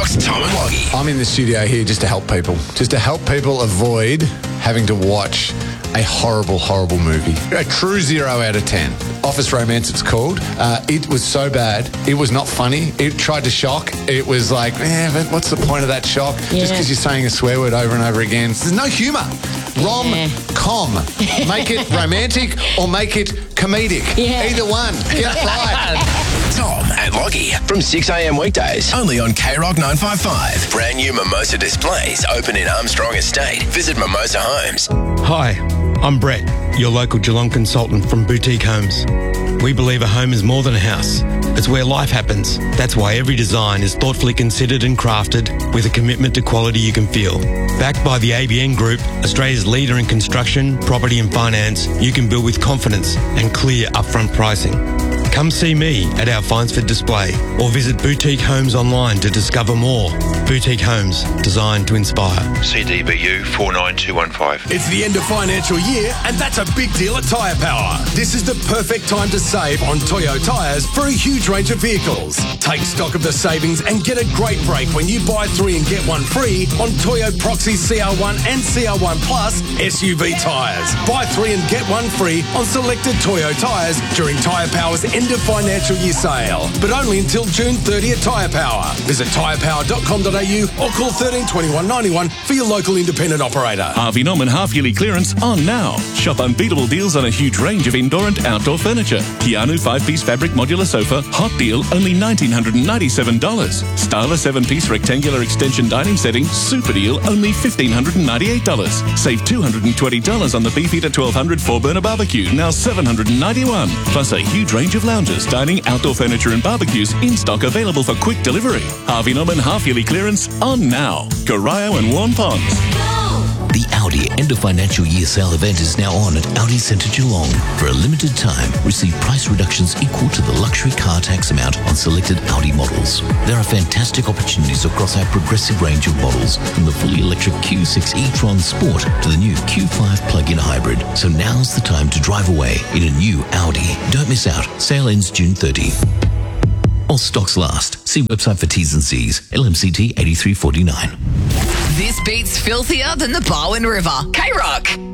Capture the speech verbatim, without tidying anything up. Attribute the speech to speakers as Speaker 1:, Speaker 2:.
Speaker 1: Rocks, Tom and Loggy.
Speaker 2: I'm in the studio here just to help people, just to help people avoid having to watch a horrible, horrible movie. A true zero out of ten. Office Romance, it's called. Uh, it was so bad. It was not funny. It tried to shock. It was like, eh, but what's the point of that shock? Yeah. Just because you're saying a swear word over and over again. There's no humour. Rom-com. Make it romantic or make it comedic. Yeah. Either one. Get it right.
Speaker 1: Tom and Loggy from six a.m. weekdays, only on K Rock nine fifty-five. Brand new Mimosa displays open in Armstrong Estate. Visit Mimosa Homes.
Speaker 3: Hi, I'm Brett, your local Geelong consultant from Boutique Homes. We believe a home is more than a house. It's where life happens. That's why every design is thoughtfully considered and crafted with a commitment to quality you can feel. Backed by the A B N Group, Australia's leader in construction, property and finance, you can build with confidence and clear upfront pricing. Come see me at our Finesford display or visit Boutique Homes online to discover more. Boutique Homes, designed to inspire.
Speaker 4: C D B U four nine two one five.
Speaker 5: It's the end of financial year and that's a big deal at Tyre Power. This is the perfect time to save on Toyo tyres for a huge range of vehicles. Take stock of the savings and get a great break when you buy three and get one free on Toyo Proxy C R one and C R one Plus S U V tyres. Buy three and get one free on selected Toyo tyres during Tyre Power's end of financial year sale, but only until June thirtieth at Tyre Power. Visit tyre power dot com dot a u or call thirteen twenty-one ninety-one for your local independent operator.
Speaker 6: Harvey Norman half-yearly clearance on now. Shop unbeatable deals on a huge range of indoor and outdoor furniture. Keanu five-piece fabric modular sofa, hot deal, only one thousand nine hundred ninety-seven dollars. Styler seven-piece rectangular extension dining setting, super deal, only one thousand five hundred ninety-eight dollars. Save two hundred twenty dollars on the Beefeater twelve hundred four-burner barbecue, now seven hundred ninety-one dollars. Plus a huge range of lounges, dining, outdoor furniture and barbecues in stock, available for quick delivery. Harvey Norman half-yearly clearance on now. Corio and Warn Ponds.
Speaker 7: The Audi end of financial year sale event is now on at Audi Centre Geelong. For a limited time, receive price reductions equal to the luxury car tax amount on selected Audi models. There are fantastic opportunities across our progressive range of models, from the fully electric Q six e-tron Sport to the new Q five plug-in hybrid. So now's the time to drive away in a new Audi. Don't miss out. Sale ends June thirtieth. All stocks last. See website for T's and C's. L M C T eighty-three forty-nine.
Speaker 8: This beat's filthier than the Barwon River. K Rock.